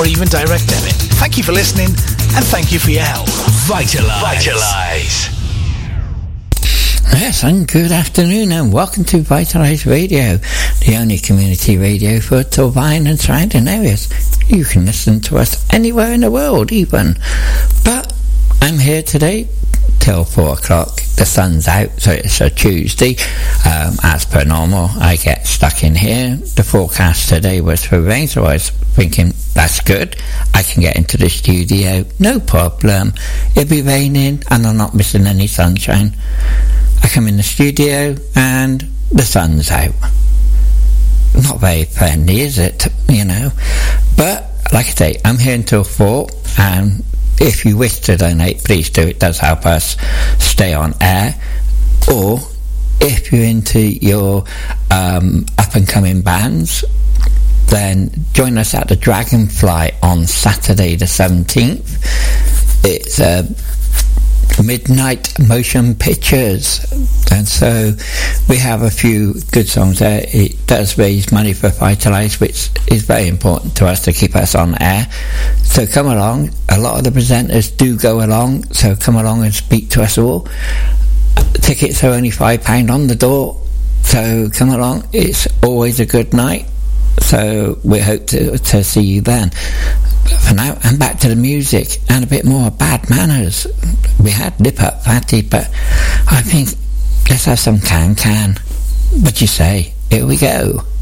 or even direct debit. Thank you for listening, and thank you for your help. Vitalise. Yes, and good afternoon, and welcome to Vitalise Radio, the only community radio for Torvine and surrounding areas. You can listen to us anywhere in the world, even. But I'm here today till 4 o'clock. The sun's out, so it's a Tuesday. As per normal, I get stuck in here. The forecast today was for rain, so I was thinking, that's good. I can get into the studio, no problem. It'll be raining, and I'm not missing any sunshine. I come in the studio, and the sun's out. Not very friendly, is it? You know. But, like I say, I'm here until 4, and if you wish to donate, please do. It does help us stay on air. Or if you're into your up-and-coming bands, then join us at the Dragonfly on Saturday the 17th. It's Midnight Motion Pictures, and so we have a few good songs there. It does raise money for Vitalise, which is very important to us to keep us on air. So come along. A lot of the presenters do go along, so come along and speak to us all. Tickets are only £5 on the door, so come along. It's always a good night, so we hope to see you then. For now, I'm back to the music and a bit more Bad Manners. We had Lip Up Fatty, but I think let's have some Can. What do you say? Here we go.